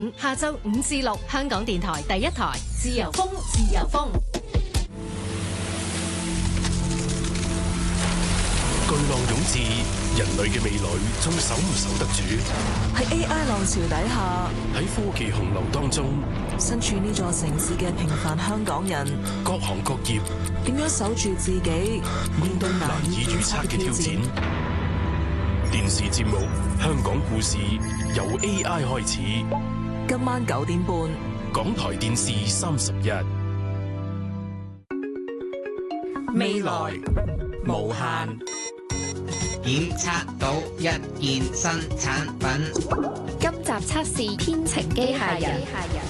下晝5至6，香港電台第一台，自由風，自由風。 巨浪湧至，人類嘅未來仲守唔守得住？ 喺 AI 浪潮底下， 喺科技洪流當中， 身處呢座城市嘅平凡香港人， 各行各業點樣守住自己，面對難以預測嘅挑戰？ 電視節目《香港故事》由 AI 開始， 今晚9點半， 港台電視31。 未來無限，檢測到一件新產品。 今集測試編程機械人。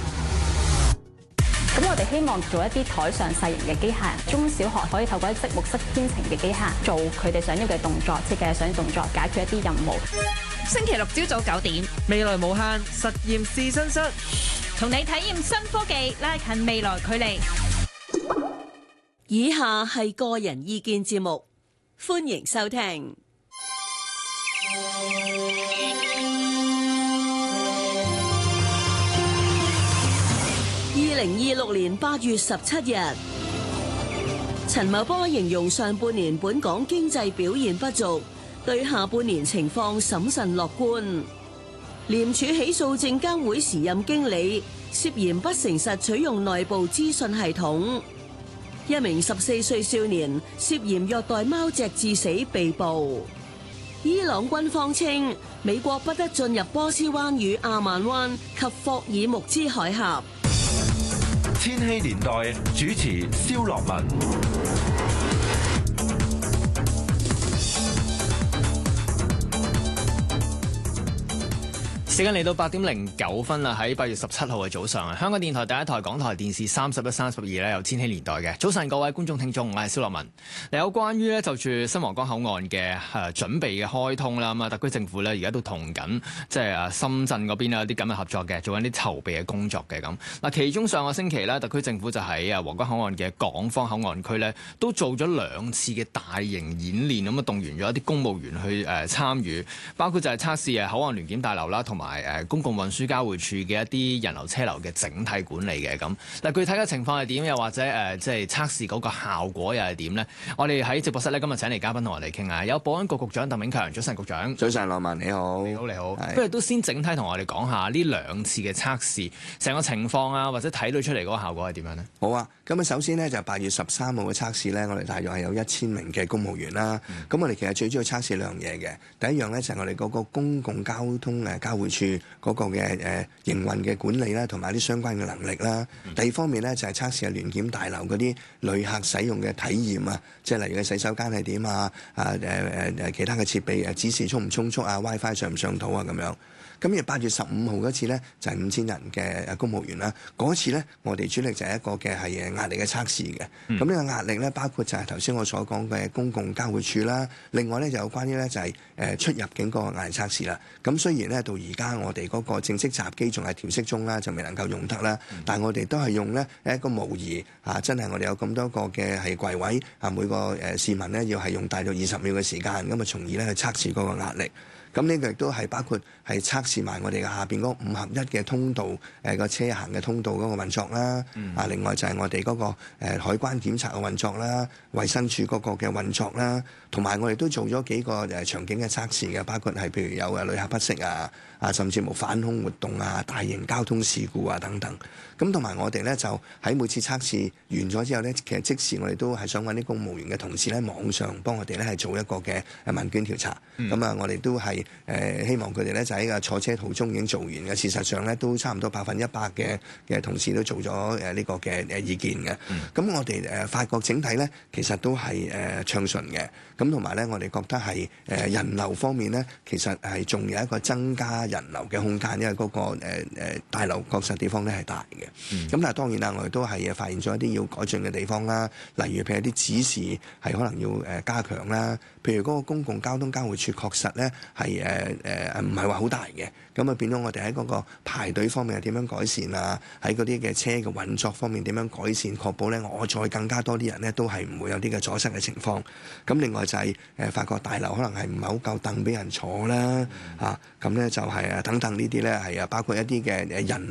咁我哋希望做一啲台上細型嘅機械人，中小學可以透過一積木式編程嘅機械人，做佢哋想要嘅動作，設計想要動作，解決一啲任務。 星期六朝早9點， 未來無限實驗試身室， 同你體驗新科技，拉近未來距離。 以下係個人意見節目，歡迎收聽。2026年8月17日，陳茂波形容上半年本港經濟表現不俗，對下半年情況審慎樂觀。廉署起訴證監會時任經理涉嫌不誠實取用內部資訊系統。一名14歲少年涉嫌虐待貓隻致死被捕。伊朗軍方稱美國不得進入波斯灣與阿曼灣及霍爾木茲海峽。 千禧年代主持蕭樂文。 時間嚟到8點09分啦，喺8月17號嘅早上啊，香港電台第一台、港台電視31、32咧有千禧年代嘅早晨，各位觀眾聽眾，我係蕭樂文。有關於咧就住新皇崗口岸嘅準備嘅開通啦，咁啊特區政府咧而家都同緊即係深圳嗰邊有啲咁嘅合作嘅，做緊啲籌備嘅工作嘅咁。嗱，其中上個星期咧，特區政府就喺皇崗口岸嘅港方口岸區咧，都做咗2次嘅大型演練，咁啊動員咗一啲公務員去參與，包括就係測試口岸聯檢大樓啦，同埋公共運輸交匯處嘅一啲人流車流嘅整體管理嘅咁。嗱，具體嘅情況係點？又或者即係測試嗰個效果又係點呢？我哋喺直播室咧今日請嚟嘉賓同我哋傾下，有保安局局長鄧炳強，早晨局長。 早晨，羅文你好。 你好。不如都先整體同我哋講下呢2次嘅測試成個情況啊，或者睇到出嚟嗰個效果係點樣呢？ 好啊，咁啊首先呢，就8月13號嘅測試呢，我哋大約係有1000名嘅公務員啦。咁我哋其實最主要測試2樣嘢嘅，第一樣呢，就係我哋嗰個公共交通交匯處嗰個嘅營運嘅管理啦，同埋啲相關嘅能力啦。第二方面呢，就係測試聯檢大樓嗰啲旅客使用嘅體驗啊，即係例如嘅洗手間係點啊，其他嘅設備指示充唔充足啊 ，WiFi 上唔上到啊咁樣。咁而8月15號嗰次呢，就係5000人嘅公務員啦。嗰次呢，我哋主力就係一個嘅係壓力嘅測試嘅。咁呢個壓力呢，包括就係頭先我所講嘅公共交匯處啦。另外呢，就有關於呢，就係出入境嗰個壓力測試啦。咁雖然呢，到而家我哋嗰個正式閘機仲係調適中啦，就未能夠用得啦。但係我哋都係用呢一個模擬真係我哋有咁多個嘅係櫃位每個市民呢，要係用大約20秒嘅時間，咁啊從而呢去測試嗰個壓力。咁呢個亦都係包括係測試埋我哋下邊嗰5合1嘅通道個車行嘅通道嗰個運作啦。另外就係我哋嗰個海關檢查嘅運作啦，衛生署嗰個嘅運作啦，同埋我哋都做咗幾個場景嘅測試嘅，包括係譬如有旅客不適甚至乎反恐活動大型交通事故等等。咁同埋我哋咧就喺每次測試完咗之後咧，其實即時我哋都係想揾啲公務員嘅同事咧，網上幫我哋咧係做一個嘅問卷調查。咁我哋都係希望佢哋咧就喺個坐車途中已經做完嘅。事實上咧都差唔多100%嘅同事都做咗呢個嘅意見嘅。咁我哋發覺整體咧其實都係暢順嘅。咁同埋咧我哋覺得係人流方面咧，其實係仲有一個增加人流嘅空間，因為嗰個大樓確實地方咧係大嘅。咁但係當然啦，我哋都係發現咗一啲要改進嘅地方啦，例如譬如啲指示係可能要加強啦，譬如嗰個公共交通交匯處確實咧係唔係話好大嘅，咁啊變咗我哋喺嗰個排隊方面係點樣改善啊？喺嗰啲嘅車嘅運作方面點樣改善，確保咧我再更加多啲人咧都係唔會有啲嘅阻塞嘅情況。咁另外就係發覺大樓可能係唔係好夠凳俾人坐啦，咁咧就係等等呢啲咧係包括一啲嘅人